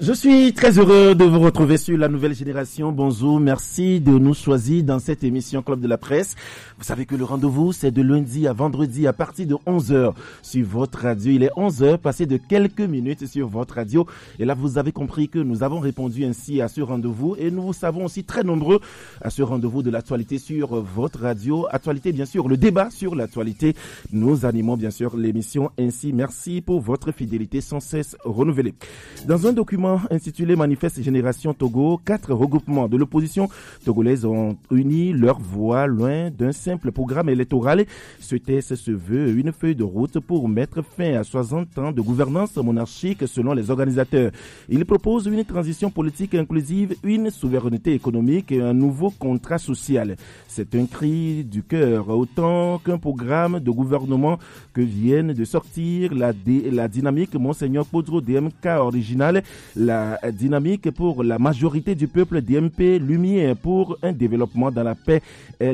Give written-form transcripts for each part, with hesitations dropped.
Je suis très heureux de vous retrouver sur la nouvelle génération. Bonjour, merci de nous choisir dans cette émission Club de la Presse. Vous savez que le rendez-vous, c'est de lundi à vendredi à partir de 11h sur votre radio. Il est 11h, passé de quelques minutes sur votre radio. Et là, vous avez compris que nous avons répondu ainsi à ce rendez-vous. Et nous vous savons aussi très nombreux à ce rendez-vous de l'actualité sur votre radio. Actualité, bien sûr, le débat sur l'actualité. Nous animons, bien sûr, l'émission ainsi. Merci pour votre fidélité sans cesse renouvelée. Dans un document intitulé Manifeste Génération Togo, 4 regroupements de l'opposition togolaise ont uni leur voix loin d'un simple programme électoral. Ce texte se veut une feuille de route pour mettre fin à 60 ans de gouvernance monarchique selon les organisateurs. Il propose une transition politique inclusive, une souveraineté économique et un nouveau contrat social. C'est un cri du cœur, autant qu'un programme de gouvernement que viennent de sortir la dynamique Monseigneur Podro DMK originale, la dynamique pour la majorité du peuple DMP, Lumière pour un développement dans la paix,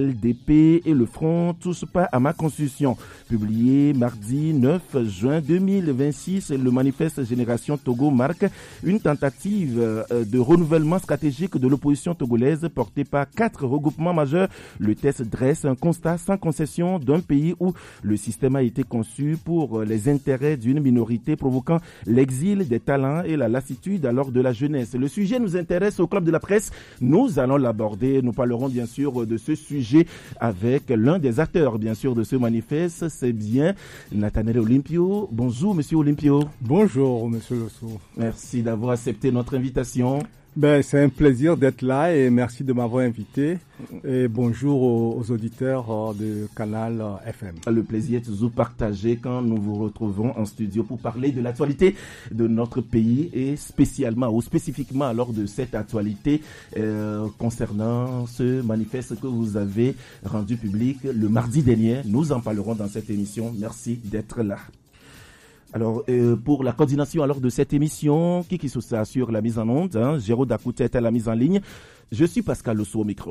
LDP et le Front Tous pas à ma constitution. Publié mardi 9 juin 2026, le manifeste Génération Togo marque une tentative de renouvellement stratégique de l'opposition togolaise portée par 4 regroupements majeurs. Le texte dresse un constat sans concession d'un pays où le système a été conçu pour les intérêts d'une minorité, provoquant l'exil des talents et la lassitude alors de la jeunesse. Le sujet nous intéresse au Club de la Presse. Nous allons l'aborder. Nous parlerons bien sûr de ce sujet avec l'un des acteurs bien sûr de ce manifeste. C'est bien Nathanaël Olympio. Bonjour Monsieur Olympio. Bonjour Monsieur Losso. Merci d'avoir accepté notre invitation. C'est un plaisir d'être là et merci de m'avoir invité. Et bonjour aux auditeurs de Canal FM. Le plaisir est toujours partagé quand nous vous retrouvons en studio pour parler de l'actualité de notre pays et spécifiquement lors de cette actualité concernant ce manifeste que vous avez rendu public le mardi dernier. Nous en parlerons dans cette émission. Merci d'être là. Alors, pour la coordination alors de cette émission, qui s'assure la mise en onde, Géraud Dakouté est à la mise en ligne. Je suis Pascal Losso au micro.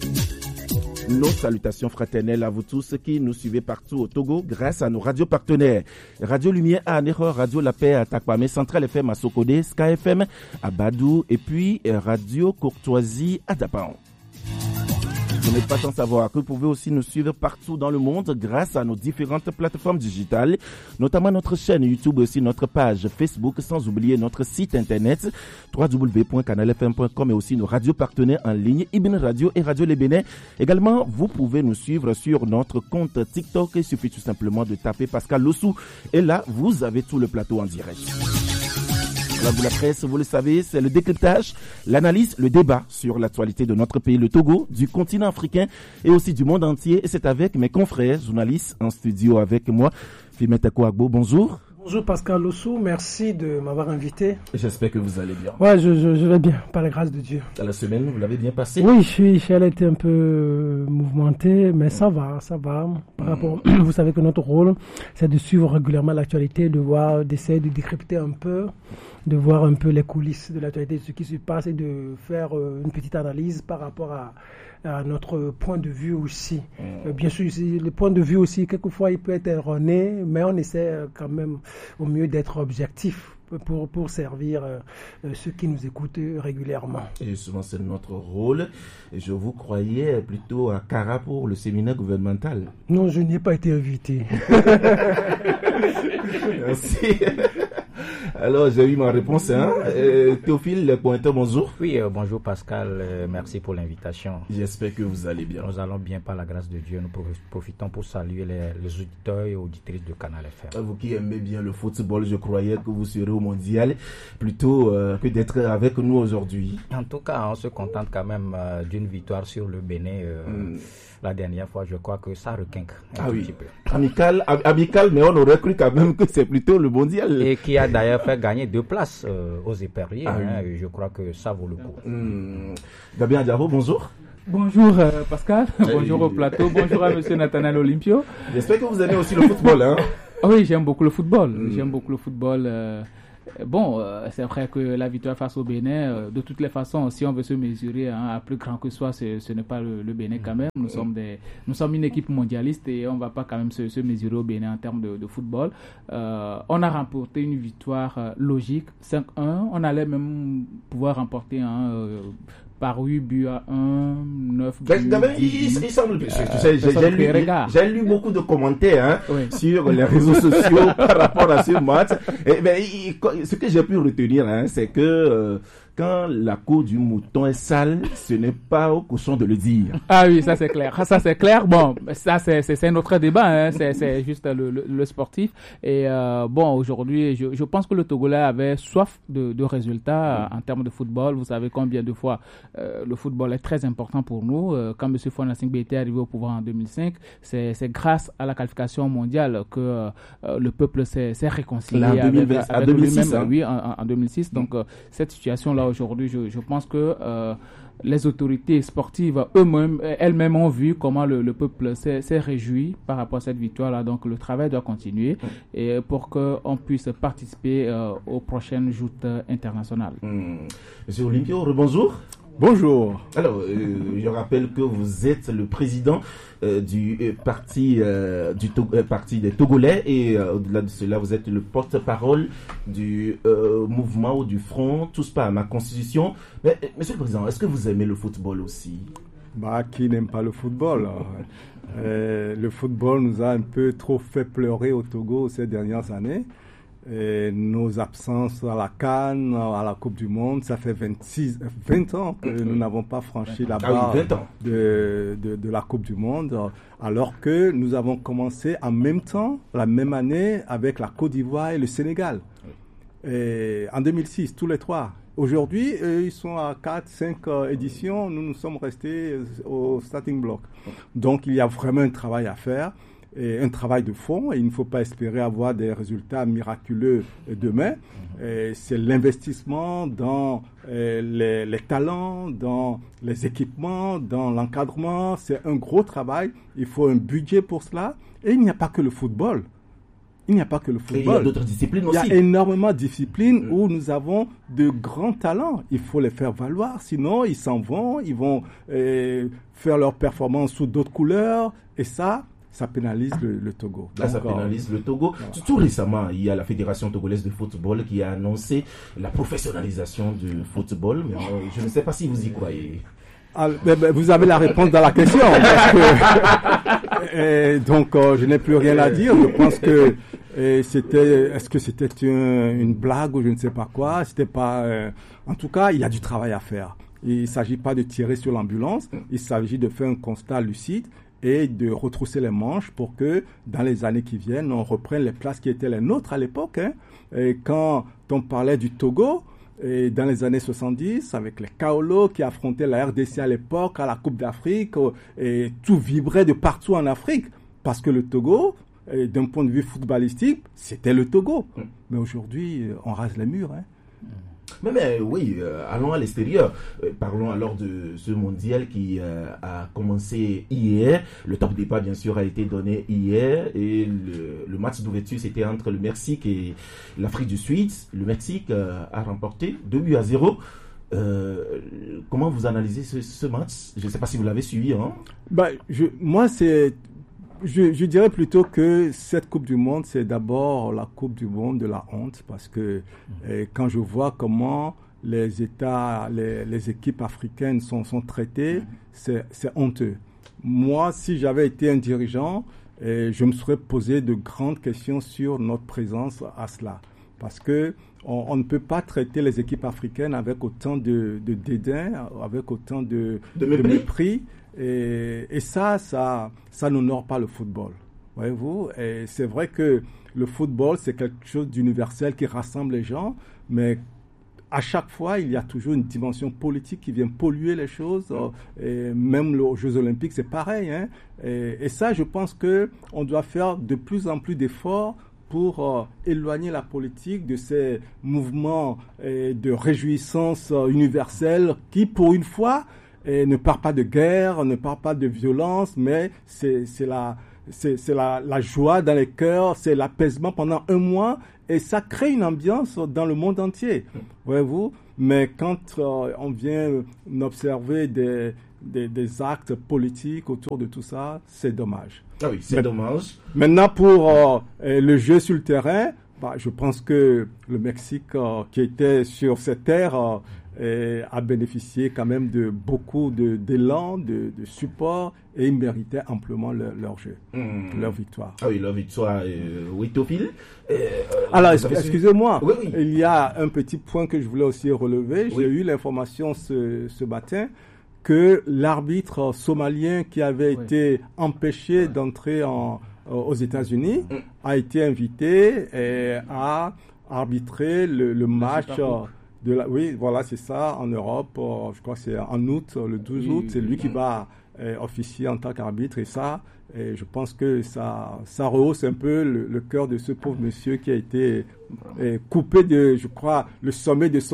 Nos salutations fraternelles à vous tous qui nous suivez partout au Togo grâce à nos radios partenaires. Radio Lumière à Anéro, Radio La Paix à Takwame, Central FM à Sokode, Sky FM à Badou et puis Radio Courtoisie à Dapaon. Vous n'êtes pas sans savoir que vous pouvez aussi nous suivre partout dans le monde grâce à nos différentes plateformes digitales, notamment notre chaîne YouTube et aussi notre page Facebook, sans oublier notre site internet www.canalfm.com et aussi nos radios partenaires en ligne, Ibn Radio et Radio Les Bénin. Également, vous pouvez nous suivre sur notre compte TikTok. Il suffit tout simplement de taper Pascal Lossou et là, vous avez tout le plateau en direct. La presse, vous le savez, c'est le décryptage, l'analyse, le débat sur l'actualité de notre pays, le Togo, du continent africain et aussi du monde entier. Et c'est avec mes confrères journalistes en studio avec moi. Fimeta Kouagbo, bonjour. Bonjour Pascal Lossou, merci de m'avoir invité. J'espère que vous allez bien. Ouais, je vais bien, par la grâce de Dieu. À la semaine, vous l'avez bien passé? Oui, elle a été un peu mouvementée, mais ça va. Par rapport, vous savez que notre rôle, c'est de suivre régulièrement l'actualité, d'essayer de décrypter un peu, de voir un peu les coulisses de l'actualité, de ce qui se passe et de faire une petite analyse par rapport à notre point de vue aussi. Bien sûr, le point de vue aussi, quelquefois, il peut être erroné, mais on essaie quand même au mieux d'être objectif pour servir ceux qui nous écoutent régulièrement. Et souvent, c'est notre rôle. Je vous croyais plutôt à Cara pour le séminaire gouvernemental. Non, je n'y ai pas été invité. Merci. Alors, j'ai eu ma réponse. Théophile Pointeur, bonjour. Oui, bonjour Pascal. Merci pour l'invitation. J'espère que vous allez bien. Nous allons bien par la grâce de Dieu. Nous profitons pour saluer les auditeurs et auditrices de Canal FM. Vous qui aimez bien le football, je croyais que vous serez au mondial plutôt que d'être avec nous aujourd'hui. En tout cas, on se contente quand même d'une victoire sur le Bénin. La dernière fois, je crois que ça requinque un petit peu. Amical, mais on aurait cru quand même que c'est plutôt le mondial. Et qui a d'ailleurs fait gagner 2 places aux éperviers. Oui. Je crois que ça vaut le coup. Gabien Diaro, bonjour. Bonjour Pascal, bonjour au plateau, bonjour à Monsieur Nathanaël Olympio. J'espère que vous aimez aussi le football. Oui, j'aime beaucoup le football. Bon, c'est vrai que la victoire face au Bénin, de toutes les façons, si on veut se mesurer à plus grand que soi, ce n'est pas le Bénin quand même. Nous sommes une équipe mondialiste et on ne va pas quand même se mesurer au Bénin en termes de football. On a remporté une victoire logique, 5-1. On allait même pouvoir remporter par 8 buts à 1, 9 buts. Il semble, j'ai lu beaucoup de commentaires sur les réseaux sociaux par rapport à ce match. Ce que j'ai pu retenir, c'est que quand la queue du mouton est sale, ce n'est pas au cochon de le dire. Ah oui, ça c'est clair. Bon, ça c'est un autre débat. C'est juste le sportif. Et bon, aujourd'hui, je pense que le Togolais avait soif de résultats en termes de football. Vous savez combien de fois le football est très important pour nous. Quand M. Faure Gnassingbé était arrivé au pouvoir en 2005, c'est grâce à la qualification mondiale que le peuple s'est réconcilié avec lui-même. Oui, en 2006. Donc cette situation-là aujourd'hui, je pense que les autorités sportives elles-mêmes ont vu comment le peuple s'est réjoui par rapport à cette victoire-là. Donc le travail doit continuer et pour qu'on puisse participer aux prochaines joutes internationales. Monsieur Olympio, rebonjour. Bonjour. Alors, je rappelle que vous êtes le président du parti des Togolais et au-delà de cela, vous êtes le porte-parole du mouvement ou du front Tous pas à ma constitution. Mais, Monsieur le Président, est-ce que vous aimez le football aussi? Qui n'aime pas le football? Le football nous a un peu trop fait pleurer au Togo ces dernières années. Et nos absences à la CAN, à la Coupe du Monde, ça fait 20 ans que nous n'avons pas franchi la barre de la Coupe du Monde, alors que nous avons commencé en même temps, la même année, avec la Côte d'Ivoire et le Sénégal. Et en 2006, tous les trois. Aujourd'hui, ils sont à 4-5 éditions, nous sommes restés au starting block. Donc il y a vraiment un travail à faire. Et un travail de fond, et il ne faut pas espérer avoir des résultats miraculeux demain. C'est l'investissement dans les talents, dans les équipements, dans l'encadrement. C'est un gros travail. Il faut un budget pour cela. Et il n'y a pas que le football. Il n'y a pas que le football. Et il y a d'autres disciplines aussi. Il y a énormément de disciplines où nous avons de grands talents. Il faut les faire valoir. Sinon, ils s'en vont. Ils vont faire leur performance sous d'autres couleurs. Et ça pénalise le Togo. Là, ça pénalise le Togo. Voilà. Tout récemment, il y a la Fédération togolaise de football qui a annoncé la professionnalisation du football. Mais je ne sais pas si vous y croyez. Vous avez la réponse dans la question. Donc, je n'ai plus rien à dire. Je pense que est-ce que c'était une blague ou je ne sais pas quoi. C'était pas. En tout cas, il y a du travail à faire. Il ne s'agit pas de tirer sur l'ambulance. Il s'agit de faire un constat lucide et de retrousser les manches pour que dans les années qui viennent, on reprenne les places qui étaient les nôtres à l'époque. Et quand on parlait du Togo, et dans les années 70, avec les Kaolo qui affrontaient la RDC à l'époque, à la Coupe d'Afrique, et tout vibrait de partout en Afrique, parce que le Togo, d'un point de vue footballistique, c'était le Togo. Mais aujourd'hui, on rase les murs. Mais oui, allons à l'extérieur. Parlons alors de ce mondial qui a commencé hier. Le top départ, bien sûr, a été donné hier. Et le match d'ouverture, c'était entre le Mexique et l'Afrique du Sud. Le Mexique a remporté 2-0. Comment vous analysez ce match? Je ne sais pas si vous l'avez suivi. Je dirais plutôt que cette Coupe du Monde, c'est d'abord la Coupe du Monde de la honte, parce que quand je vois comment les équipes africaines sont traitées, c'est honteux. Moi, si j'avais été un dirigeant, je me serais posé de grandes questions sur notre présence à cela. Parce que on ne peut pas traiter les équipes africaines avec autant de dédain, avec autant de mépris. Et ça n'honore pas le football. Voyez-vous? Et c'est vrai que le football, c'est quelque chose d'universel qui rassemble les gens, mais à chaque fois, il y a toujours une dimension politique qui vient polluer les choses. Et même aux Jeux Olympiques, c'est pareil. Et ça, je pense qu'on doit faire de plus en plus d'efforts pour éloigner la politique de ces mouvements de réjouissance universelle qui, pour une fois, ne parle pas de guerre, ne parle pas de violence, mais c'est c'est la joie dans les cœurs, c'est l'apaisement pendant un mois, et ça crée une ambiance dans le monde entier, voyez-vous. Mais quand on vient observer des actes politiques autour de tout ça, c'est dommage. Ah oui, c'est dommage. Maintenant, pour le jeu sur le terrain, je pense que le Mexique, qui était sur cette terre, a bénéficié quand même de beaucoup d'élan, de support, et ils méritaient amplement leur jeu, leur victoire. Ah oui, leur victoire. Oui, Théophile. Alors, excusez-moi, oui. Il y a un petit point que je voulais aussi relever. Oui. J'ai eu l'information ce matin que l'arbitre somalien qui avait été empêché d'entrer aux États-Unis a été invité à arbitrer le match oui, voilà, c'est ça, en Europe. Je crois que c'est en août, le 12 août. C'est lui qui va officier en tant qu'arbitre. Et je pense que ça rehausse un peu le cœur de ce pauvre monsieur qui a été coupé de, je crois, le sommet de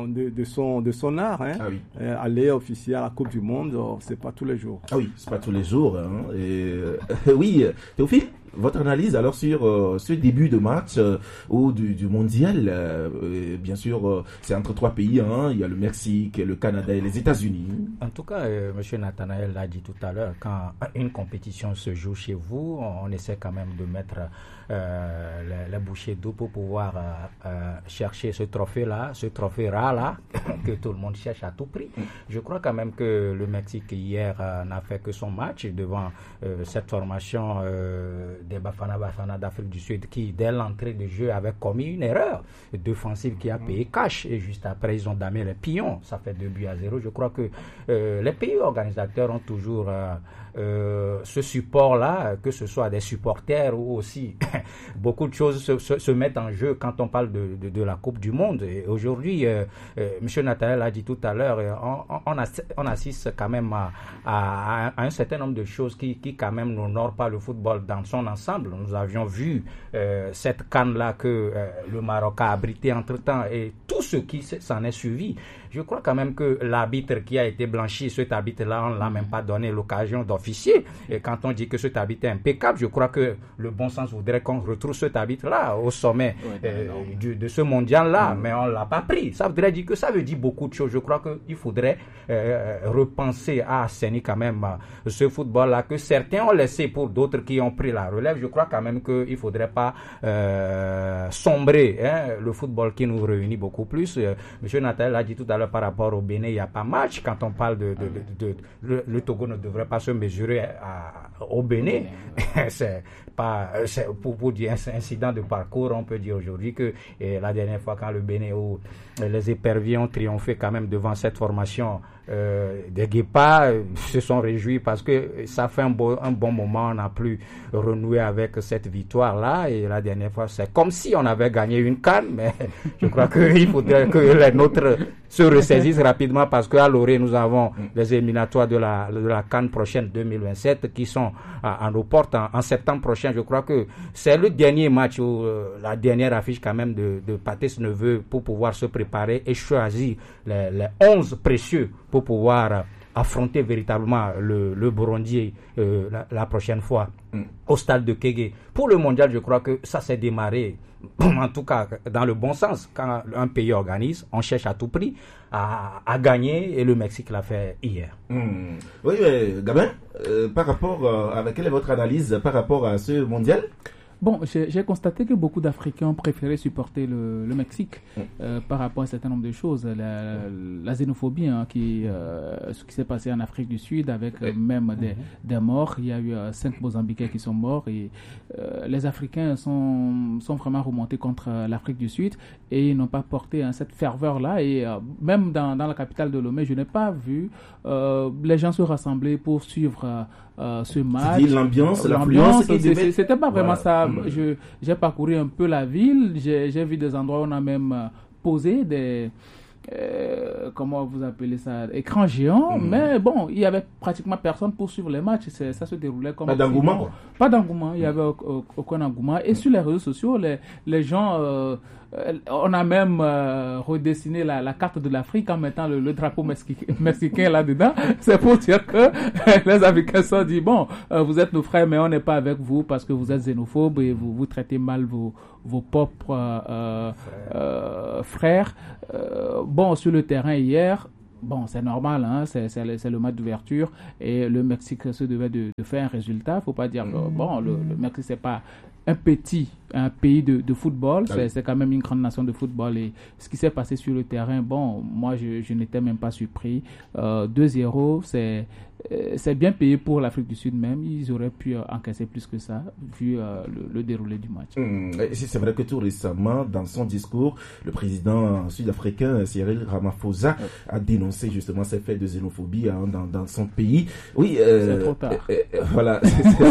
son art. Hein. Ah oui. Aller officier à la Coupe du Monde, c'est pas tous les jours. Ah oui, c'est pas tous les jours. Hein. Oui, Théophile, votre analyse alors sur ce début de match ou du mondial, bien sûr, c'est entre trois pays. Hein. Il y a le Mexique, le Canada et les États-Unis. En tout cas, M. Nathanaël l'a dit tout à l'heure, quand une compétition se joue chez vous, on essaie quand même de mettre la bouchée d'eau pour pouvoir chercher ce trophée-là, ce trophée rare-là, que tout le monde cherche à tout prix. Je crois quand même que le Mexique hier n'a fait que son match devant cette formation des Bafana d'Afrique du Sud qui, dès l'entrée de jeu, avait commis une erreur défensive qui a payé cash. Et juste après, ils ont damé les pions. Ça fait 2-0. Je crois que les pays organisateurs ont toujours ce support-là, que ce soit des supporters ou aussi beaucoup de choses se mettent en jeu quand on parle de la Coupe du Monde. Et aujourd'hui, M. Nathanaël l'a dit tout à l'heure, on assiste quand même à un certain nombre de choses qui quand même n'honorent pas le football dans son ensemble. Nous avions vu cette CAN-là que le Maroc a abrité entre-temps et tout ce qui s'en est suivi. Je crois quand même que l'arbitre qui a été blanchi, cet arbitre-là, on ne l'a même pas donné l'occasion d'officier. Et quand on dit que cet arbitre est impeccable, je crois que le bon sens voudrait qu'on retrouve cet arbitre-là au sommet de ce mondial-là, mais on ne l'a pas pris. Ça voudrait dire que ça veut dire beaucoup de choses. Je crois qu'il faudrait repenser à assainir quand même ce football-là que certains ont laissé pour d'autres qui ont pris la relève. Je crois quand même qu'il ne faudrait pas sombrer le football qui nous réunit beaucoup plus. M. Nathanaël l'a dit tout à l'heure par rapport au Bénin, il n'y a pas match. Quand on parle le Togo ne devrait pas se mesurer au Bénin. C'est pas pour dire un incident de parcours, on peut dire aujourd'hui que la dernière fois quand le Bénin où les éperviers ont triomphé quand même devant cette formation des Guépards se sont réjouis parce que ça fait un bon moment, on n'a plus renoué avec cette victoire-là, et la dernière fois c'est comme si on avait gagné une CAN, mais je crois qu'il faudrait que les nôtres se ressaisissent rapidement parce qu'à Loré nous avons les éliminatoires de la CAN prochaine 2027 qui sont à nos portes en septembre prochain. Je crois que c'est le dernier match ou la dernière affiche quand même de Patrice Neveu pour pouvoir se préparer et choisir les 11 précieux pour pouvoir affronter véritablement le Burundi la prochaine fois au stade de Kégué. Pour le mondial, je crois que ça s'est démarré, en tout cas dans le bon sens. Quand un pays organise, on cherche à tout prix à gagner, et le Mexique l'a fait hier. Oui, Gabin, par rapport quelle est votre analyse par rapport à ce mondial? Bon, j'ai constaté que beaucoup d'Africains ont préféré supporter le Mexique par rapport à un certain nombre de choses. La xénophobie, ce qui s'est passé en Afrique du Sud avec même des morts. Il y a eu 5 Mozambicains qui sont morts, et les Africains sont vraiment remontés contre l'Afrique du Sud et ils n'ont pas porté cette ferveur-là. Et même dans la capitale de Lomé, je n'ai pas vu les gens se rassembler pour suivre ce match. L'ambiance, l'affluence, c'était pas vraiment ça. J'ai parcouru un peu la ville, j'ai vu des endroits où on a même posé des comment vous appelez ça, écran géant, mais bon, il y avait pratiquement personne pour suivre les matchs. Ça se déroulait comme... Pas d'engouement, quoi. Pas d'engouement, il n'y avait aucun engouement. Et sur les réseaux sociaux, les gens... on a même redessiné la carte de l'Afrique en mettant le drapeau mexicain là-dedans. C'est pour dire que les Africains se sont dit, bon, vous êtes nos frères, mais on n'est pas avec vous parce que vous êtes xénophobes et vous traitez mal vos propres frères. Bon, sur le terrain hier, bon, c'est normal, hein, c'est le match d'ouverture et le Mexique se devait de faire un résultat. Il ne faut pas dire que bon, le Mexique, c'est pas un pays de football, c'est quand même une grande nation de football. Et ce qui s'est passé sur le terrain, bon, moi, je n'étais même pas surpris. 2-0, c'est bien payé pour l'Afrique du Sud même. Ils auraient pu encaisser plus que ça, vu le déroulé du match. C'est vrai que tout récemment, dans son discours, le président sud-africain Cyril Ramaphosa a dénoncé justement ces faits de xénophobie dans son pays. Oui, c'est trop tard. Voilà.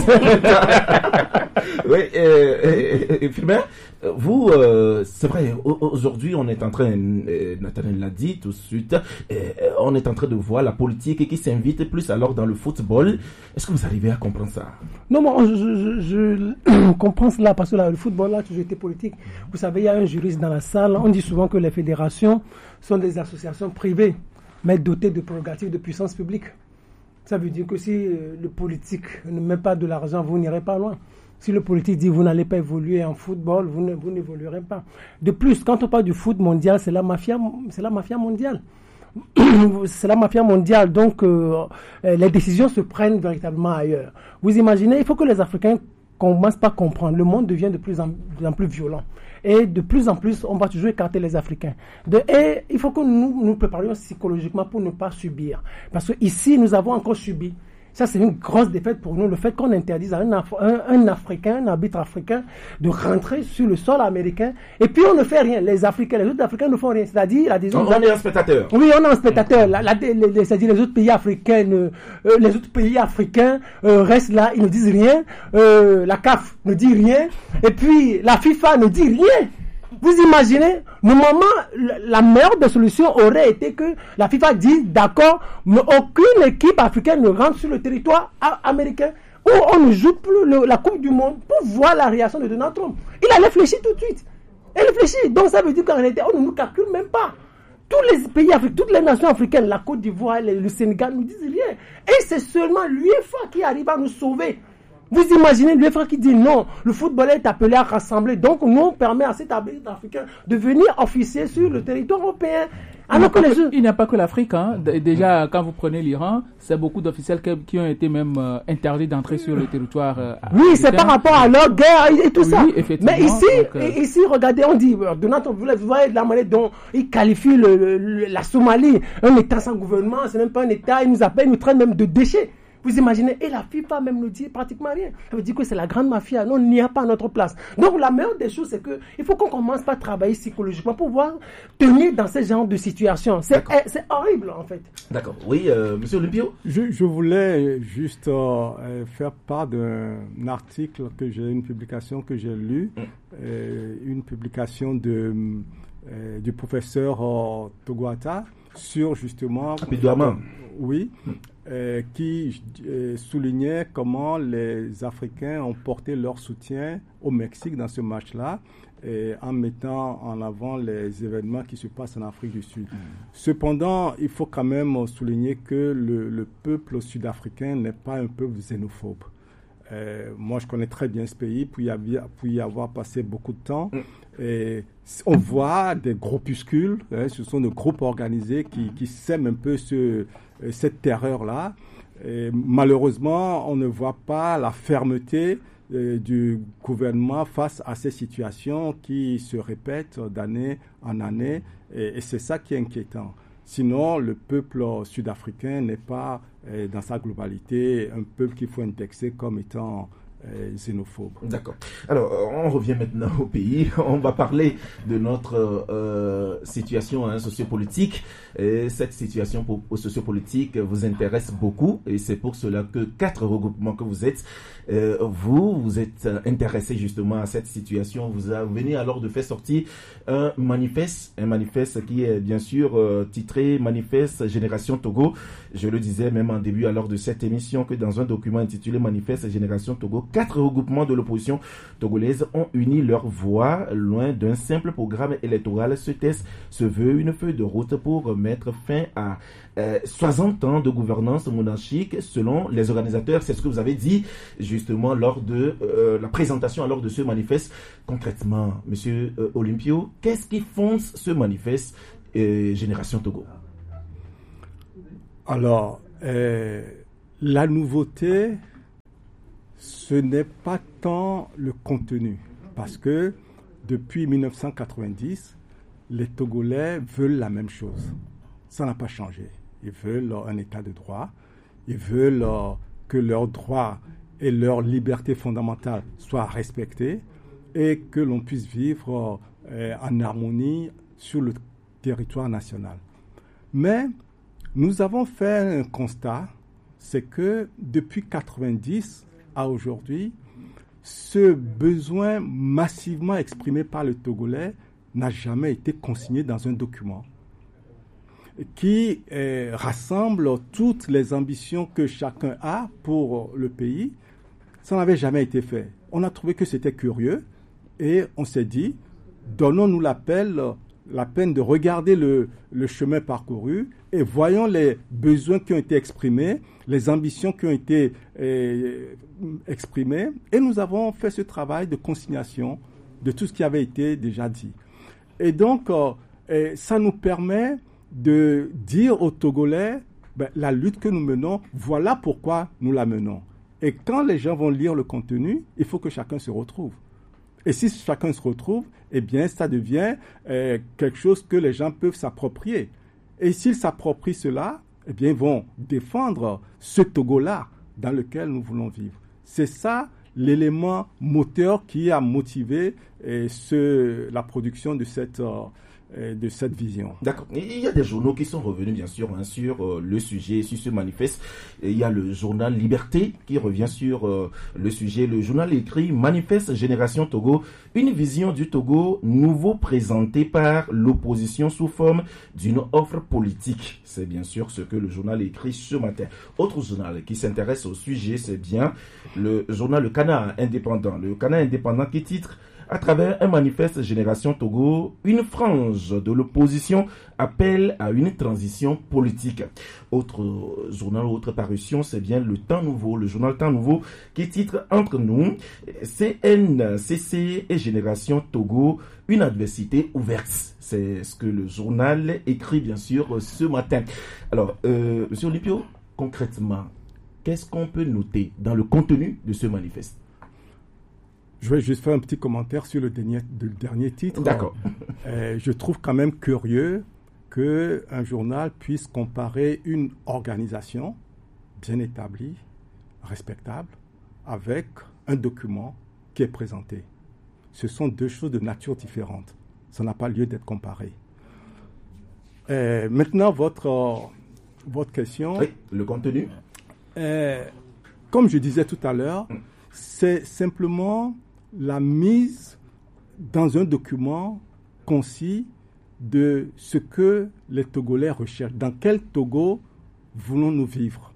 Oui, Philbert, vous, c'est vrai, aujourd'hui, on est en train, Nathanaël l'a dit tout de suite, on est en train de voir la politique qui s'invite plus alors dans le football. Est-ce que vous arrivez à comprendre ça? Non, moi, je comprends cela parce que là, le football a toujours été politique. Vous savez, il y a un juriste dans la salle. On dit souvent que les fédérations sont des associations privées, mais dotées de prérogatives de puissance publique. Ça veut dire que si le politique ne met pas de l'argent, vous n'irez pas loin. Si le politique dit vous n'allez pas évoluer en football, vous n'évoluerez pas. De plus, quand on parle du foot mondial, c'est la mafia mondiale. C'est la mafia mondiale, donc les décisions se prennent véritablement ailleurs. Vous imaginez, il faut que les Africains commencent par comprendre. Le monde devient de plus en plus violent. Et de plus en plus, on va toujours écarter les Africains. Et il faut que nous préparions psychologiquement pour ne pas subir. Parce qu'ici, nous avons encore subi. Ça, c'est une grosse défaite pour nous, le fait qu'on interdise à un Africain, un arbitre africain, de rentrer sur le sol américain. Et puis, on ne fait rien. Les autres Africains ne font rien. C'est-à-dire, on est un spectateur. Oui, on est un spectateur. C'est-à-dire, les autres pays africains restent là, ils ne disent rien. La CAF ne dit rien. Et puis, la FIFA ne dit rien. Vous imaginez, normalement, la meilleure des solutions aurait été que la FIFA dise, d'accord, mais aucune équipe africaine ne rentre sur le territoire américain où on ne joue plus la Coupe du Monde pour voir la réaction de Donald Trump. Il a réfléchi tout de suite. Il réfléchit. Donc ça veut dire qu'en réalité, on ne nous calcule même pas. Tous les pays africains, toutes les nations africaines, la Côte d'Ivoire, le Sénégal, ne nous disent rien. Et c'est seulement l'UEFA qui arrive à nous sauver. Vous imaginez l'UEFA qui dit non, le football est appelé à rassembler. Donc, nous, on permet à cet arbitre africain de venir officier sur le territoire européen. Il n'y a pas que l'Afrique. Hein. Déjà, quand vous prenez l'Iran, c'est beaucoup d'officiels qui ont été même interdits d'entrer sur le territoire. Oui, c'est par rapport à leur guerre et tout ça. Mais ici, regardez, on dit, Donald Trump, vous voyez la manière dont il qualifie la Somalie, un État sans gouvernement, c'est même pas un État, il nous appelle, il nous traite même de déchets. Vous imaginez, et la FIFA même ne dit pratiquement rien. Ça veut dire que c'est la grande mafia. Non, il n'y a pas à notre place. Donc la meilleure des choses, c'est qu'il faut qu'on commence par travailler psychologiquement pour pouvoir tenir dans ce genre de situation. C'est horrible en fait. D'accord. Oui, Monsieur Olupio. Je voulais juste faire part d'un article une publication que j'ai lue, une publication du professeur Togoata sur justement... Oui. Qui soulignait comment les Africains ont porté leur soutien au Mexique dans ce match-là, en mettant en avant les événements qui se passent en Afrique du Sud. Cependant, il faut quand même souligner que le peuple sud-africain n'est pas un peuple xénophobe. Moi, je connais très bien ce pays, pour y avoir passé beaucoup de temps. Et on voit des groupuscules, ce sont des groupes organisés qui sèment un peu cette terreur-là. Et malheureusement, on ne voit pas la fermeté du gouvernement face à ces situations qui se répètent d'année en année. Et c'est ça qui est inquiétant. Sinon, le peuple sud-africain n'est pas, dans sa globalité, un peuple qu'il faut indexer comme étant xénophobes. D'accord. Alors, on revient maintenant au pays. On va parler de notre situation sociopolitique. Et cette situation sociopolitique vous intéresse beaucoup et c'est pour cela que 4 regroupements que vous êtes, vous êtes intéressé justement à cette situation. Vous venez alors de faire sortir un manifeste qui est bien sûr titré Manifeste Génération Togo. Je le disais même en début alors de cette émission que dans un document intitulé Manifeste Génération Togo, 4 regroupements de l'opposition togolaise ont uni leurs voix loin d'un simple programme électoral. Ce texte se veut une feuille de route pour mettre fin à 60 ans de gouvernance monarchique selon les organisateurs. C'est ce que vous avez dit justement lors de la présentation alors de ce manifeste. Concrètement, Monsieur Olympio, qu'est-ce qui fonde ce manifeste Génération Togo? Alors, la nouveauté, ce n'est pas tant le contenu, parce que depuis 1990, les Togolais veulent la même chose. Ça n'a pas changé. Ils veulent un état de droit, ils veulent que leurs droits et leurs libertés fondamentales soient respectés et que l'on puisse vivre en harmonie sur le territoire national. Mais nous avons fait un constat, c'est que depuis 1990 à aujourd'hui, ce besoin massivement exprimé par le Togolais n'a jamais été consigné dans un document qui rassemble toutes les ambitions que chacun a pour le pays. Ça n'avait jamais été fait. On a trouvé que c'était curieux et on s'est dit, donnons-nous la peine de regarder le chemin parcouru et voyons les besoins qui ont été exprimés, les ambitions qui ont été exprimées. Et nous avons fait ce travail de consignation de tout ce qui avait été déjà dit. Et donc, ça nous permet de dire aux Togolais, la lutte que nous menons, voilà pourquoi nous la menons. Et quand les gens vont lire le contenu, il faut que chacun se retrouve. Et si chacun se retrouve, eh bien, ça devient quelque chose que les gens peuvent s'approprier. Et s'ils s'approprient cela, eh bien, ils vont défendre ce Togo-là dans lequel nous voulons vivre. C'est ça l'élément moteur qui a motivé la production de cette vision. D'accord. Il y a des journaux qui sont revenus, bien sûr, sur le sujet, sur ce manifeste. Et il y a le journal Liberté qui revient sur le sujet. Le journal écrit Manifeste Génération Togo, une vision du Togo nouveau présentée par l'opposition sous forme d'une offre politique. C'est bien sûr ce que le journal écrit ce matin. Autre journal qui s'intéresse au sujet, c'est bien le journal Le Canard Indépendant. Le Canard Indépendant qui titre à travers un manifeste Génération Togo, une frange de l'opposition appelle à une transition politique. Autre journal, autre parution, c'est bien le Temps Nouveau, le journal Temps Nouveau, qui titre Entre nous, CNCC et Génération Togo, une adversité ouverte. C'est ce que le journal écrit, bien sûr, ce matin. Alors, Monsieur Olympio, concrètement, qu'est-ce qu'on peut noter dans le contenu de ce manifeste? Je vais juste faire un petit commentaire sur le dernier titre. D'accord. Je trouve quand même curieux qu'un journal puisse comparer une organisation bien établie, respectable, avec un document qui est présenté. Ce sont deux choses de nature différente. Ça n'a pas lieu d'être comparé. Maintenant, votre question. Oui, le contenu. Comme je disais tout à l'heure, c'est simplement la mise dans un document concis de ce que les Togolais recherchent. Dans quel Togo voulons-nous vivre?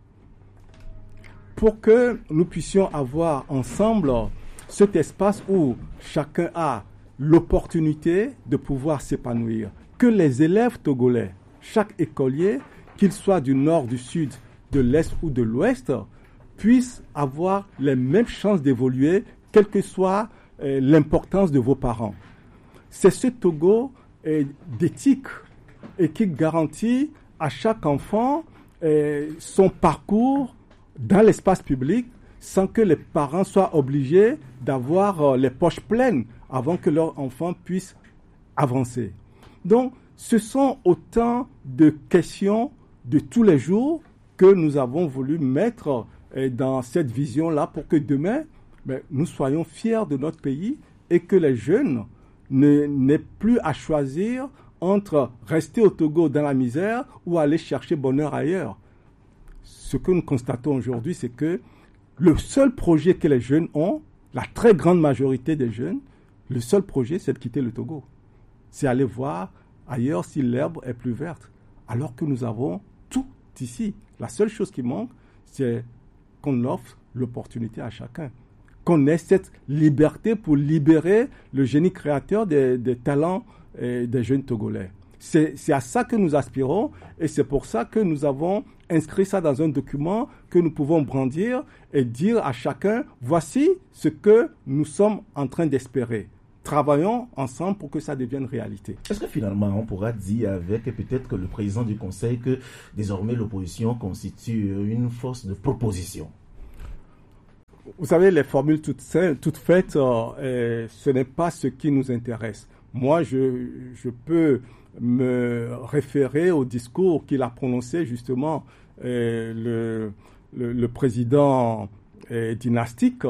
Pour que nous puissions avoir ensemble cet espace où chacun a l'opportunité de pouvoir s'épanouir. Que les élèves togolais, chaque écolier, qu'il soit du nord, du sud, de l'est ou de l'ouest, puissent avoir les mêmes chances d'évoluer, quelle que soit l'importance de vos parents. C'est ce Togo d'éthique et qui garantit à chaque enfant son parcours dans l'espace public sans que les parents soient obligés d'avoir les poches pleines avant que leur enfant puisse avancer. Donc, ce sont autant de questions de tous les jours que nous avons voulu mettre dans cette vision-là pour que demain, nous soyons fiers de notre pays et que les jeunes n'aient plus à choisir entre rester au Togo dans la misère ou aller chercher bonheur ailleurs. Ce que nous constatons aujourd'hui, c'est que le seul projet que les jeunes ont, la très grande majorité des jeunes, le seul projet, c'est de quitter le Togo. C'est aller voir ailleurs si l'herbe est plus verte. Alors que nous avons tout ici. La seule chose qui manque, c'est qu'on offre l'opportunité à chacun. Qu'on ait cette liberté pour libérer le génie créateur des talents des jeunes Togolais. C'est à ça que nous aspirons et c'est pour ça que nous avons inscrit ça dans un document que nous pouvons brandir et dire à chacun, voici ce que nous sommes en train d'espérer. Travaillons ensemble pour que ça devienne réalité. Est-ce que finalement on pourra dire avec peut-être que le président du Conseil que désormais l'opposition constitue une force de proposition? Vous savez, les formules toutes faites, ce n'est pas ce qui nous intéresse. Moi, je peux me référer au discours qu'il a prononcé justement le président dynastique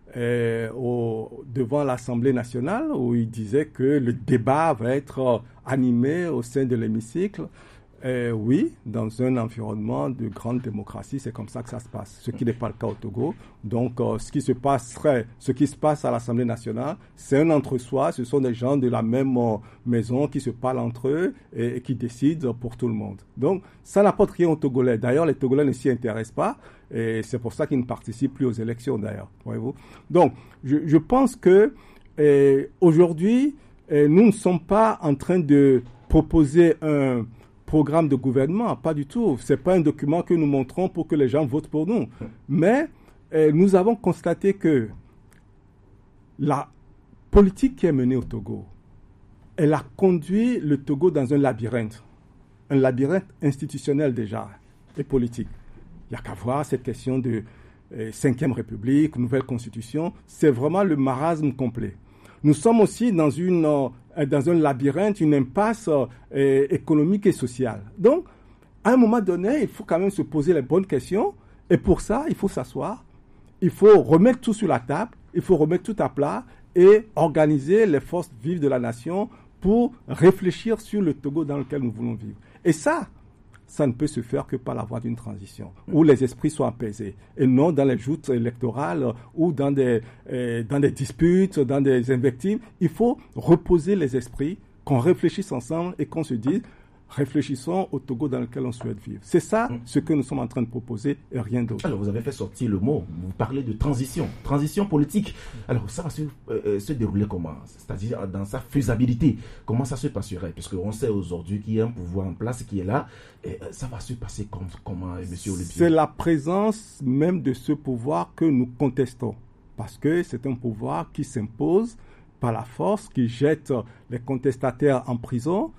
devant l'Assemblée nationale, où il disait que le débat va être animé au sein de l'hémicycle. Oui, dans un environnement de grande démocratie, c'est comme ça que ça se passe, ce qui n'est pas le cas au Togo. Donc, ce qui se passe à l'Assemblée nationale, c'est un entre-soi, ce sont des gens de la même maison qui se parlent entre eux et qui décident pour tout le monde. Donc, ça n'apporte rien aux Togolais. D'ailleurs, les Togolais ne s'y intéressent pas et c'est pour ça qu'ils ne participent plus aux élections d'ailleurs, voyez-vous. Donc, je pense que aujourd'hui, nous ne sommes pas en train de proposer un programme de gouvernement, pas du tout. Ce n'est pas un document que nous montrons pour que les gens votent pour nous. Mais nous avons constaté que la politique qui est menée au Togo, elle a conduit le Togo dans un labyrinthe institutionnel déjà et politique. Il n'y a qu'à voir cette question de 5e République, nouvelle constitution. C'est vraiment le marasme complet. Nous sommes aussi dans un labyrinthe, une impasse économique et sociale. Donc, à un moment donné, il faut quand même se poser les bonnes questions. Et pour ça, il faut s'asseoir. Il faut remettre tout sur la table. Il faut remettre tout à plat et organiser les forces vives de la nation pour réfléchir sur le Togo dans lequel nous voulons vivre. Et ça ne peut se faire que par la voie d'une transition, où les esprits soient apaisés, et non dans les joutes électorales ou dans des disputes, dans des invectives. Il faut reposer les esprits, qu'on réfléchisse ensemble et qu'on se dise, réfléchissons au Togo dans lequel on souhaite vivre. C'est ça ce que nous sommes en train de proposer et rien d'autre. Alors, vous avez fait sortir le mot, vous parlez de transition politique. Alors, ça va se dérouler comment? C'est-à-dire dans sa faisabilité, comment ça se passerait? Parce qu'on sait aujourd'hui qu'il y a un pouvoir en place qui est là, et ça va se passer comment, monsieur Olivier? C'est la présence même de ce pouvoir que nous contestons, parce que c'est un pouvoir qui s'impose par la force, qui jette les contestataires en prison.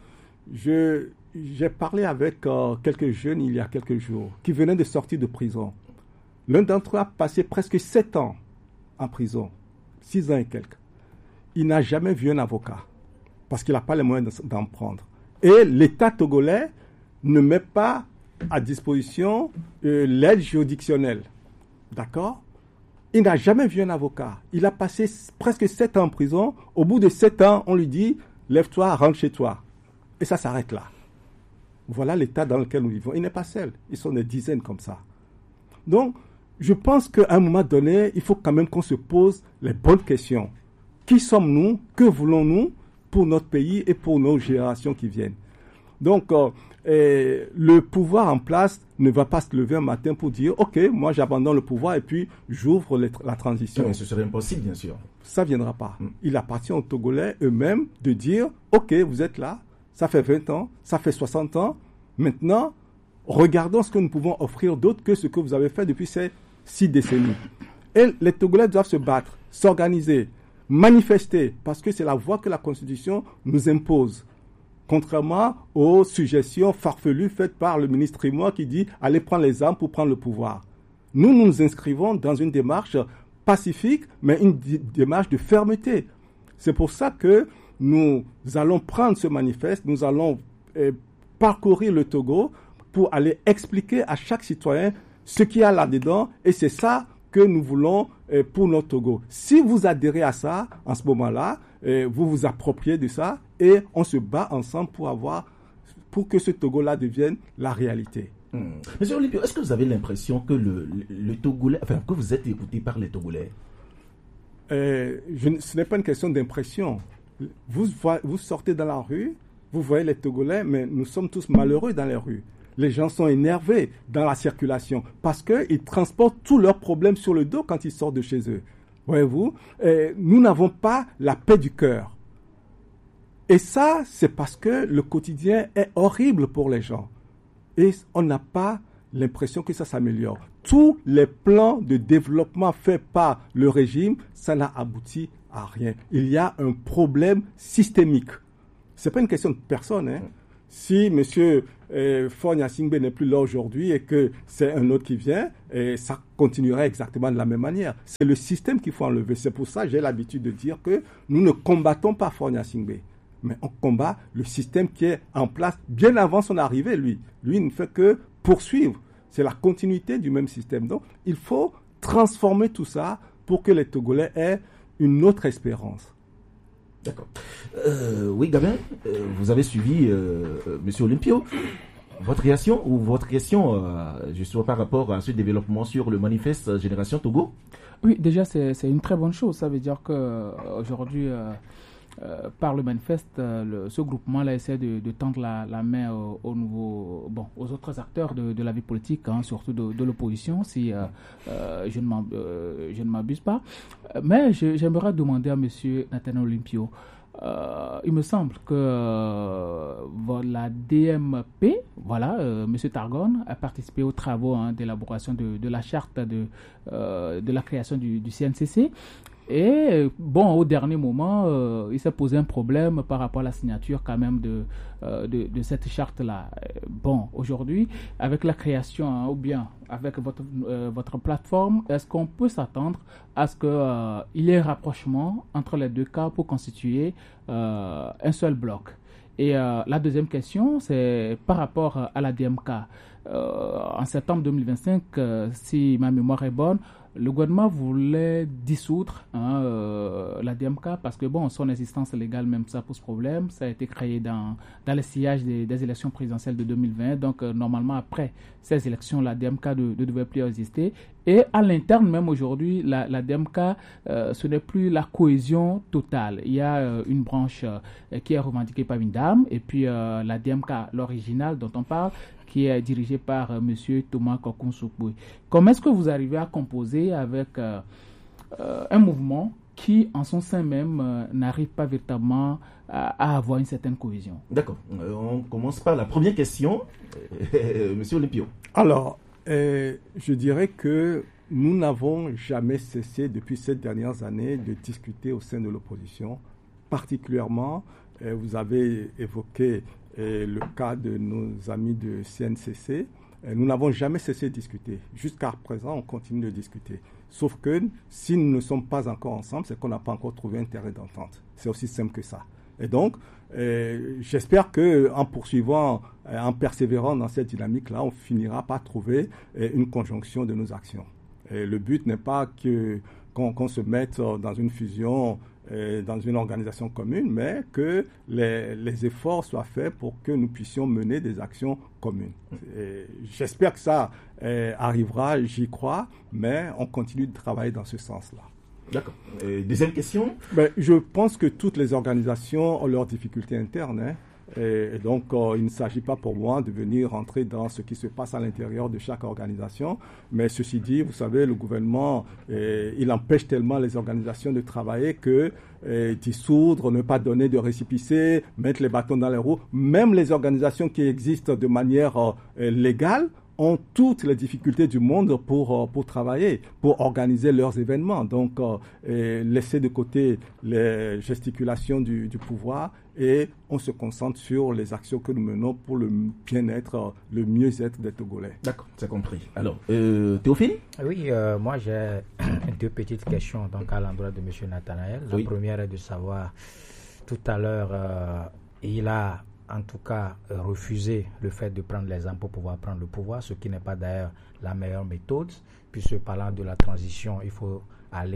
J'ai parlé avec quelques jeunes il y a quelques jours qui venaient de sortir de prison. L'un d'entre eux a passé presque 7 ans en prison, 6 ans et quelques. Il n'a jamais vu un avocat parce qu'il n'a pas les moyens d'en prendre. Et l'État togolais ne met pas à disposition l'aide juridictionnelle. D'accord? Il n'a jamais vu un avocat. Il a passé presque 7 ans en prison. Au bout de 7 ans, on lui dit « Lève-toi, rentre chez toi ». Et ça s'arrête là. Voilà l'état dans lequel nous vivons. Il n'est pas seul. Ils sont des dizaines comme ça. Donc, je pense qu'à un moment donné, il faut quand même qu'on se pose les bonnes questions. Qui sommes-nous? Que voulons-nous pour notre pays et pour nos générations qui viennent? Donc, le pouvoir en place ne va pas se lever un matin pour dire « Ok, moi j'abandonne le pouvoir et puis j'ouvre la transition. » Mais ce serait impossible, bien sûr. Ça ne viendra pas. Il appartient aux Togolais eux-mêmes de dire « Ok, vous êtes là. Ça fait 20 ans, ça fait 60 ans. Maintenant, regardons ce que nous pouvons offrir d'autre que ce que vous avez fait depuis ces 6 décennies. » Et les Togolais doivent se battre, s'organiser, manifester, parce que c'est la voie que la Constitution nous impose. Contrairement aux suggestions farfelues faites par le ministre Rimois qui dit « Allez prendre les armes pour prendre le pouvoir ». Nous nous inscrivons dans une démarche pacifique, mais une démarche de fermeté. C'est pour ça que nous allons prendre ce manifeste, nous allons parcourir le Togo pour aller expliquer à chaque citoyen ce qu'il y a là-dedans. Et c'est ça que nous voulons pour notre Togo. Si vous adhérez à ça, en ce moment-là, vous vous appropriez de ça et on se bat ensemble pour que ce Togo-là devienne la réalité. Monsieur Olympio, est-ce que vous avez l'impression que le Togolais, enfin, que vous êtes écouté par les Togolais? Ce n'est pas une question d'impression. Vous sortez dans la rue, vous voyez les Togolais, mais nous sommes tous malheureux dans les rues. Les gens sont énervés dans la circulation parce qu'ils transportent tous leurs problèmes sur le dos quand ils sortent de chez eux. Voyez-vous, nous n'avons pas la paix du cœur. Et ça, c'est parce que le quotidien est horrible pour les gens. Et on n'a pas l'impression que ça s'améliore. Tous les plans de développement faits par le régime, ça n'a abouti à rien. Il y a un problème systémique. Ce n'est pas une question de personne. Hein. Si M. Faure Gnassingbé n'est plus là aujourd'hui et que c'est un autre qui vient, ça continuerait exactement de la même manière. C'est le système qu'il faut enlever. C'est pour ça que j'ai l'habitude de dire que nous ne combattons pas Faure Gnassingbé, mais on combat le système qui est en place bien avant son arrivée, lui. Lui ne fait que poursuivre. C'est la continuité du même système. Donc, il faut transformer tout ça pour que les Togolais aient une autre espérance. D'accord. Oui, Gabin, vous avez suivi M. Olympio. Votre réaction ou votre question, justement par rapport à ce développement sur le manifeste Génération Togo? Oui, déjà, c'est une très bonne chose. Ça veut dire qu'aujourd'hui, par le manifeste, ce groupement-là essaie de tendre la main aux autres acteurs de la vie politique, hein, surtout de l'opposition, si je ne m'abuse pas. Mais j'aimerais demander à M. Nathanaël Olympio, il me semble que la DMP, M. Targon, a participé aux travaux d'élaboration de la charte de la création du CNCC. Et au dernier moment, il s'est posé un problème par rapport à la signature quand même de cette charte-là. Aujourd'hui, avec la création ou bien avec votre plateforme, est-ce qu'on peut s'attendre à ce qu'il y ait un rapprochement entre les deux cas pour constituer un seul bloc? Et la deuxième question, c'est par rapport à la DMK. En septembre 2025, si ma mémoire est bonne, le gouvernement voulait dissoudre la DMK parce que son existence légale, même ça pose problème. Ça a été créé dans le sillage des élections présidentielles de 2020. Donc, normalement, après ces élections, la DMK ne devait plus exister. Et à l'interne, même aujourd'hui, la DMK, ce n'est plus la cohésion totale. Il y a une branche qui est revendiquée par une dame, et puis la DMK, l'original dont on parle, qui est dirigée par M. Thomas Kokoun-Soukboui. Comment est-ce que vous arrivez à composer avec un mouvement qui, en son sein même, n'arrive pas véritablement à avoir une certaine cohésion? D'accord. On commence par la première question. M. Olympio. Alors, je dirais que nous n'avons jamais cessé depuis ces dernières années de discuter au sein de l'opposition. Particulièrement, vous avez évoqué le cas de nos amis de CNCC. Nous n'avons jamais cessé de discuter. Jusqu'à présent, on continue de discuter. Sauf que si nous ne sommes pas encore ensemble, c'est qu'on n'a pas encore trouvé un terrain d'entente. C'est aussi simple que ça. Et donc, j'espère qu'en poursuivant, en persévérant dans cette dynamique-là, on finira par trouver une conjonction de nos actions. Et le but n'est pas qu'on se mette dans une fusion, dans une organisation commune, mais que les efforts soient faits pour que nous puissions mener des actions communes. Et j'espère que ça arrivera, j'y crois, mais on continue de travailler dans ce sens-là. D'accord. Deuxième question. Je pense que toutes les organisations ont leurs difficultés internes. Hein. Et donc, il ne s'agit pas pour moi de venir rentrer dans ce qui se passe à l'intérieur de chaque organisation. Mais ceci dit, vous savez, le gouvernement, il empêche tellement les organisations de travailler que dissoudre, ne pas donner de récépissé, mettre les bâtons dans les roues, même les organisations qui existent de manière légale, ont toutes les difficultés du monde pour travailler, pour organiser leurs événements. Donc, laisser de côté les gesticulations du pouvoir et on se concentre sur les actions que nous menons pour le bien-être, le mieux-être des Togolais. D'accord, c'est compris. Alors, Théophile? Oui, moi j'ai deux petites questions donc, à l'endroit de M. Nathanaël. La première est de savoir, tout à l'heure, il a en tout cas refuser le fait de prendre les armes pour pouvoir prendre le pouvoir, ce qui n'est pas d'ailleurs la meilleure méthode, puisque parlant de la transition, il faut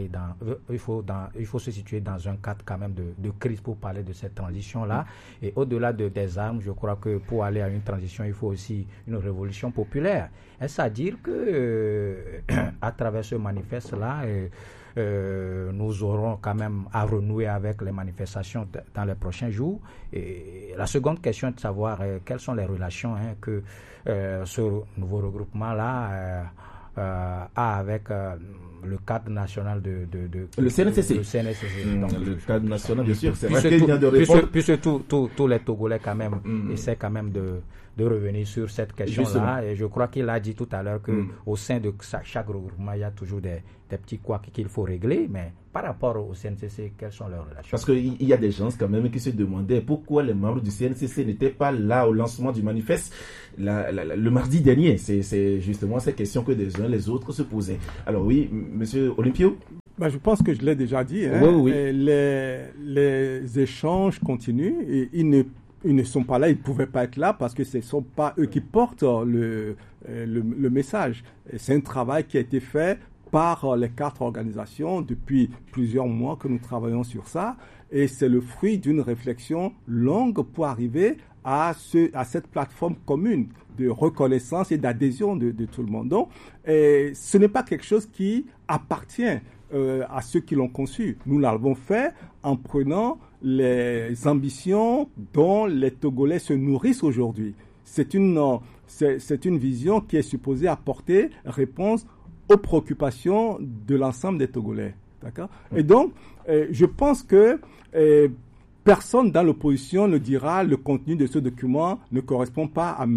se situer dans un cadre quand même de crise pour parler de cette transition-là. Et au-delà des armes, je crois que pour aller à une transition, il faut aussi une révolution populaire. Est-ce à dire que à travers ce manifeste-là, nous aurons quand même à renouer avec les manifestations dans les prochains jours? Et la seconde question est de savoir quelles sont les relations que ce nouveau regroupement-là a avec le cadre national le CNCC. Le CNCC. Donc, le cadre national, bien sûr, c'est vrai qu'il y a de répondre. Puisque tous les Togolais quand même essaient quand même de revenir sur cette question-là. Et je crois qu'il a dit tout à l'heure qu'au sein de chaque regroupement, il y a toujours des petits couacs qu'il faut régler. Mais par rapport au CNCC, quelles sont leurs relations? Parce qu'il y a des gens quand même qui se demandaient pourquoi les membres du CNCC n'étaient pas là au lancement du manifeste le mardi dernier. C'est justement ces questions que les uns les autres se posaient. Alors oui, Monsieur Olympio? Je pense que je l'ai déjà dit. Oui. Les échanges continuent et ils ne sont pas là, ils ne pouvaient pas être là parce que ce ne sont pas eux qui portent le message. Et c'est un travail qui a été fait par les 4 organisations depuis plusieurs mois que nous travaillons sur ça. Et c'est le fruit d'une réflexion longue pour arriver à cette plateforme commune de reconnaissance et d'adhésion de tout le monde. Donc, ce n'est pas quelque chose qui appartient à ceux qui l'ont conçu. Nous l'avons fait en prenant les ambitions dont les Togolais se nourrissent aujourd'hui. C'est une vision qui est supposée apporter réponse aux préoccupations de l'ensemble des Togolais. D'accord ? Et donc, je pense que personne dans l'opposition ne dira le contenu de ce document ne correspond pas à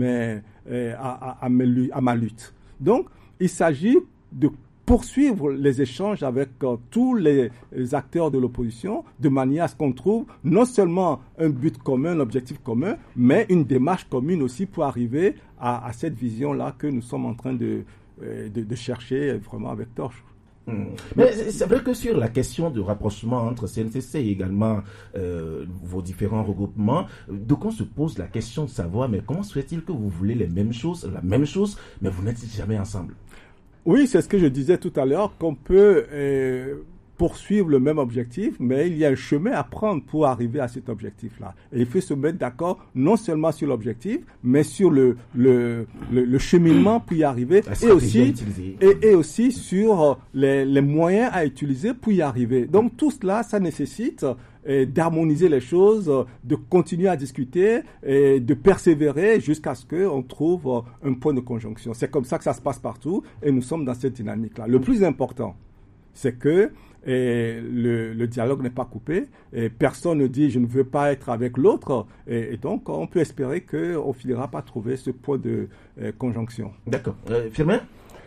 ma lutte. Donc, il s'agit de poursuivre les échanges avec tous les acteurs de l'opposition de manière à ce qu'on trouve non seulement un but commun, un objectif commun, mais une démarche commune aussi pour arriver à cette vision-là que nous sommes en train de chercher vraiment avec torche. Mais c'est vrai que sur la question du rapprochement entre CNCC et également vos différents regroupements, donc on se pose la question de savoir, mais comment se fait-il que vous voulez la même chose, mais vous n'êtes jamais ensemble? Oui, c'est ce que je disais tout à l'heure, qu'on peut poursuivre le même objectif, mais il y a un chemin à prendre pour arriver à cet objectif-là. Et il faut se mettre d'accord non seulement sur l'objectif, mais sur le cheminement pour y arriver, et aussi sur les moyens à utiliser pour y arriver. Donc tout cela, ça nécessite d'harmoniser les choses, de continuer à discuter et de persévérer jusqu'à ce qu'on trouve un point de conjonction. C'est comme ça que ça se passe partout et nous sommes dans cette dynamique-là. Le plus important, c'est que le dialogue n'est pas coupé et personne ne dit je ne veux pas être avec l'autre et donc on peut espérer qu'on finira par trouver ce point de conjonction. D'accord. Firmin?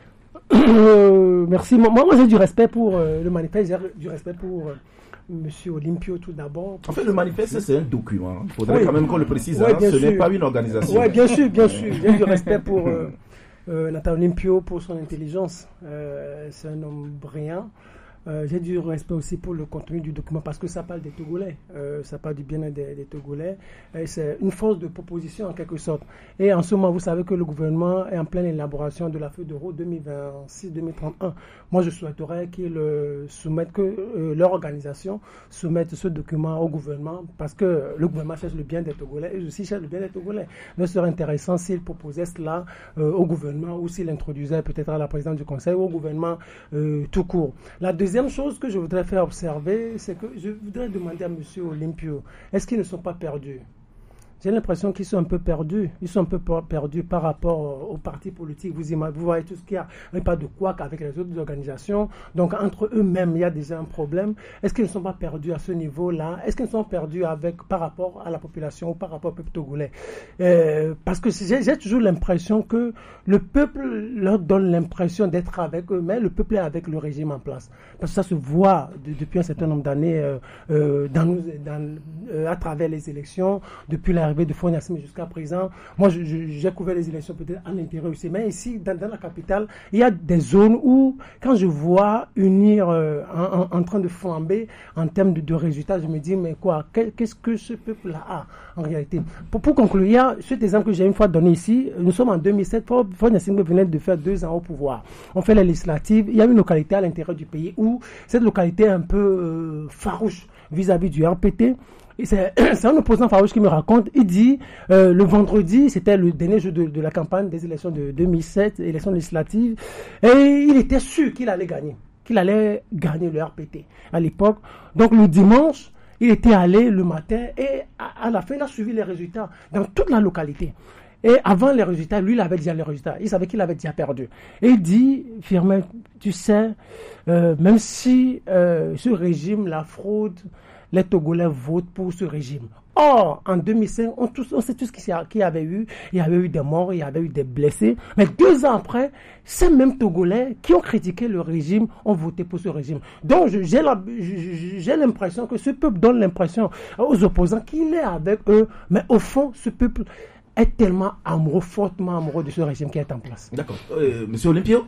Merci. Moi j'ai du respect pour le manifeste, j'ai du respect pour Monsieur Olympio tout d'abord. En fait, le manifeste, c'est un document. Il faudrait quand même qu'on le précise. N'est pas une organisation. Oui, bien sûr. J'ai du respect pour Nathan Olympio, pour son intelligence. C'est un homme brillant. J'ai du respect aussi pour le contenu du document parce que ça parle des Togolais, ça parle du bien-être des Togolais. C'est une force de proposition en quelque sorte. Et en ce moment, vous savez que le gouvernement est en pleine élaboration de la feuille de route 2026-2031. Moi, je souhaiterais qu'ils soumettent, que leur organisation soumette ce document au gouvernement parce que le gouvernement cherche le bien des Togolais et je aussi cherche le bien des Togolais. Donc, ce serait intéressant s'il proposait cela au gouvernement ou s'il introduisait peut-être à la présidente du Conseil ou au gouvernement tout court. La deuxième chose que je voudrais faire observer, c'est que je voudrais demander à M. Olympio, est-ce qu'ils ne sont pas perdus? J'ai l'impression qu'ils sont un peu perdus. Ils sont un peu perdus par rapport aux partis politiques. Vous voyez tout ce qu'il y a. Il n'y a pas de couac avec les autres organisations. Donc, entre eux-mêmes, il y a déjà un problème. Est-ce qu'ils ne sont pas perdus à ce niveau-là? Est-ce qu'ils sont perdus par rapport à la population ou par rapport au peuple togolais? Parce que j'ai toujours l'impression que le peuple leur donne l'impression d'être avec eux, mais le peuple est avec le régime en place. Parce que ça se voit depuis un certain nombre d'années à travers les élections, depuis la l'arrivée de Faure Gnassingbé jusqu'à présent, moi j'ai couvert les élections peut-être à l'intérieur aussi, mais ici dans la capitale, il y a des zones où quand je vois unir en train de flamber en termes de résultats, je me dis mais quoi, qu'est-ce que ce peuple-là a en réalité. Pour conclure, il y a cet exemple que j'ai une fois donné ici, nous sommes en 2007, Faure Gnassingbé venait de faire 2 ans au pouvoir. On fait les législatives, il y a une localité à l'intérieur du pays où cette localité est un peu farouche vis-à-vis du RPT. Et c'est un opposant farouche qui me raconte, il dit, le vendredi, c'était le dernier jour de la campagne des élections de 2007, élections législatives, et il était sûr qu'il allait gagner le RPT à l'époque. Donc le dimanche, il était allé le matin et à la fin, il a suivi les résultats dans toute la localité. Et avant les résultats, lui, il avait déjà les résultats. Il savait qu'il avait déjà perdu. Et il dit, Firmin, tu sais, même si ce régime, la fraude, les Togolais votent pour ce régime. Or, en 2005, on sait tous qu'il y avait eu. Il y avait eu des morts, il y avait eu des blessés. Mais 2 ans après, ces mêmes Togolais qui ont critiqué le régime ont voté pour ce régime. Donc, j'ai l'impression que ce peuple donne l'impression aux opposants qu'il est avec eux. Mais au fond, ce peuple est tellement amoureux, fortement amoureux de ce régime qui est en place. D'accord. Monsieur Olympio?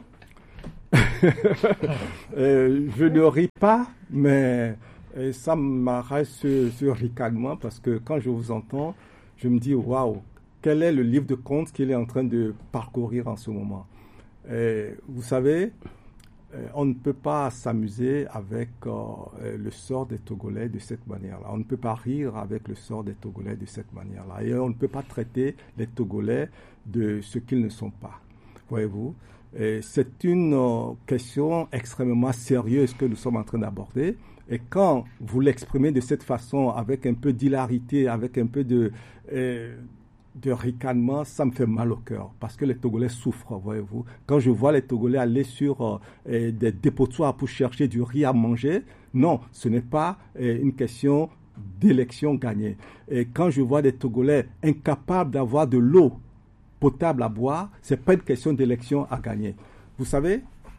Je ne ris pas, mais ça m'arrête ce ricanement parce que quand je vous entends, je me dis waouh, quel est le livre de contes qu'il est en train de parcourir en ce moment. Vous savez, on ne peut pas s'amuser avec le sort des Togolais de cette manière-là. On ne peut pas rire avec le sort des Togolais de cette manière-là. Et on ne peut pas traiter les Togolais de ce qu'ils ne sont pas. Voyez-vous ? C'est une question extrêmement sérieuse que nous sommes en train d'aborder. Et quand vous l'exprimez de cette façon, avec un peu d'hilarité, avec un peu de ricanement, ça me fait mal au cœur. Parce que les Togolais souffrent, voyez-vous. Quand je vois les Togolais aller sur des dépotoirs pour chercher du riz à manger, non, ce n'est pas une question d'élection gagnée. Et quand je vois des Togolais incapables d'avoir de l'eau potable à boire, ce n'est pas une question d'élection à gagner. Vous savez,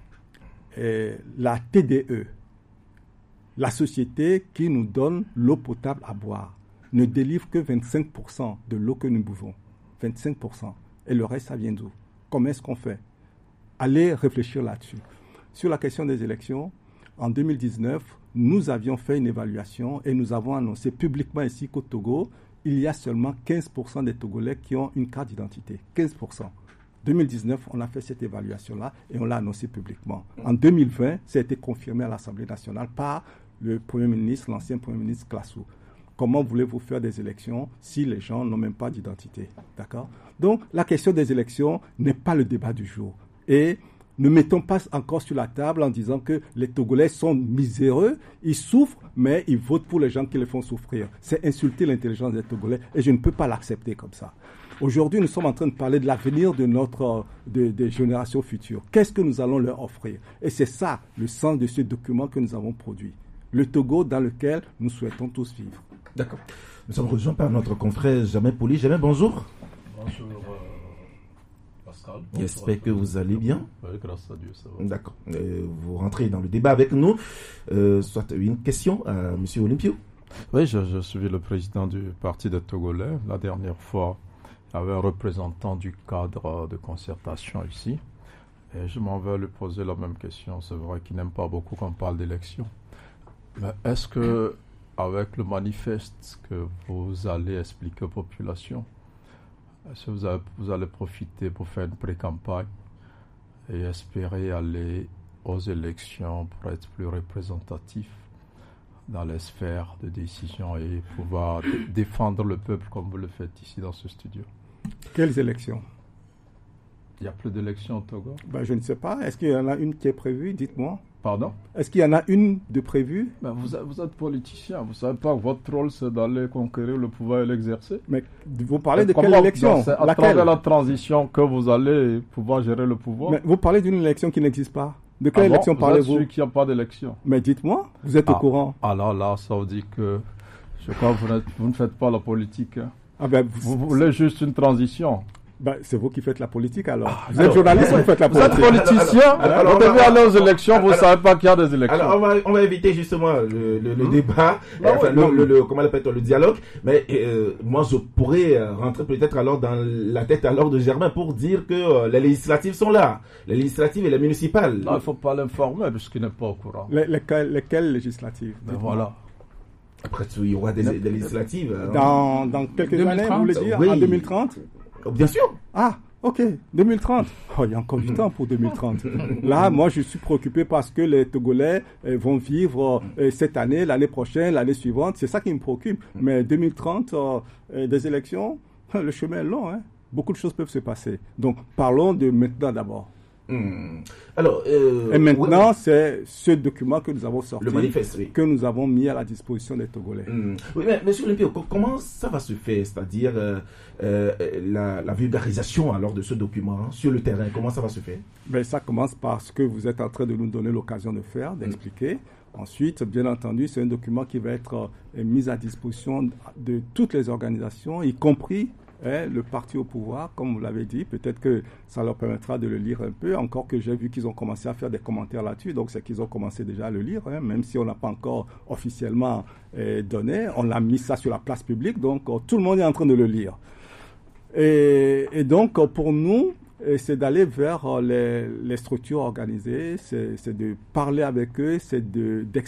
la TDE, la société qui nous donne l'eau potable à boire, ne délivre que 25% de l'eau que nous buvons. 25%. Et le reste, ça vient d'où? Comment est-ce qu'on fait? Allez réfléchir là-dessus. Sur la question des élections, en 2019, nous avions fait une évaluation et nous avons annoncé publiquement ici qu'au Togo, il y a seulement 15% des Togolais qui ont une carte d'identité. 15%. 2019, on a fait cette évaluation-là et on l'a annoncé publiquement. En 2020, ça a été confirmé à l'Assemblée nationale par le Premier ministre, l'ancien Premier ministre Klassou. Comment voulez-vous faire des élections si les gens n'ont même pas d'identité? D'accord? Donc, la question des élections n'est pas le débat du jour. Et ne mettons pas encore sur la table en disant que les Togolais sont miséreux, ils souffrent, mais ils votent pour les gens qui les font souffrir. C'est insulter l'intelligence des Togolais et je ne peux pas l'accepter comme ça. Aujourd'hui, nous sommes en train de parler de l'avenir des générations futures. Qu'est-ce que nous allons leur offrir? Et c'est ça le sens de ce document que nous avons produit. Le Togo dans lequel nous souhaitons tous vivre. D'accord. Nous sommes rejoints par notre confrère Jamais Poli. Jamais, bonjour. Bonjour Pascal. J'espère que vous allez bien. Oui, grâce à Dieu, ça va. D'accord. Vous rentrez dans le débat avec nous. Soit une question à M. Olympio. Oui, je suis le président du Parti des Togolais. La dernière fois, il y avait un représentant du cadre de concertation ici. Et je m'en vais lui poser la même question. C'est vrai qu'il n'aime pas beaucoup qu'on parle d'élection. Mais est-ce que, avec le manifeste que vous allez expliquer aux populations, est-ce que vous allez profiter pour faire une pré-campagne et espérer aller aux élections pour être plus représentatif dans les sphères de décision et pouvoir défendre le peuple comme vous le faites ici dans ce studio? Quelles élections? Il n'y a plus d'élections au Togo? Je ne sais pas. Est-ce qu'il y en a une qui est prévue? Dites-moi. Pardon? Est-ce qu'il y en a une de prévue? Vous êtes politicien. Vous ne savez pas que votre rôle, c'est d'aller conquérir le pouvoir et l'exercer? Mais vous parlez de quelle élection? C'est à travers la transition que vous allez pouvoir gérer le pouvoir. Mais vous parlez d'une élection qui n'existe pas. De quelle élection parlez-vous? Celui qui n'a pas d'élection. Mais dites-moi, vous êtes au courant? Alors là, ça vous dit que je crois que vous ne faites pas la politique. Hein. Vous voulez juste une transition. C'est vous qui faites la politique alors. Vous êtes journaliste ou vous faites la politique? Vous êtes politicien. Vous devez aller aux élections, vous ne savez pas qu'il y a des élections. Alors on va éviter justement le débat, comment on appelle le dialogue. Mais moi je pourrais rentrer peut-être alors dans la tête alors de Germain pour dire que les législatives sont là. Les législatives et les municipales. Non, il ne faut pas l'informer puisqu'il n'est pas au courant. Lesquelles législatives? Voilà. Après, il y aura des législatives. Dans quelques 2030. années, vous voulez dire? Oui. En 2030? Bien sûr. Ah, ok, 2030. Il y a encore du temps pour 2030. Là, moi, je suis préoccupé parce que les Togolais vont vivre cette année, l'année prochaine, l'année suivante. C'est ça qui me préoccupe. Mais 2030, des élections, le chemin est long. Hein. Beaucoup de choses peuvent se passer. Donc, parlons de maintenant d'abord. Alors, et maintenant, c'est ce document que nous avons sorti, le manifeste, oui, que nous avons mis à la disposition des Togolais. Oui, mais monsieur Olympio, comment ça va se faire? C'est-à-dire la vulgarisation alors de ce document sur le terrain, comment ça va se faire? Ça commence par ce que vous êtes en train de nous donner l'occasion de faire, d'expliquer. Ensuite, bien entendu, c'est un document qui va être mis à disposition de toutes les organisations, y compris le parti au pouvoir, comme vous l'avez dit. Peut-être que ça leur permettra de le lire un peu, encore que j'ai vu qu'ils ont commencé à faire des commentaires là-dessus, donc c'est qu'ils ont commencé déjà à le lire, même si on n'a pas encore officiellement donné. On a mis ça sur la place publique, donc tout le monde est en train de le lire. Et donc, pour nous, c'est d'aller vers les structures organisées, c'est de parler avec eux, c'est d'expliquer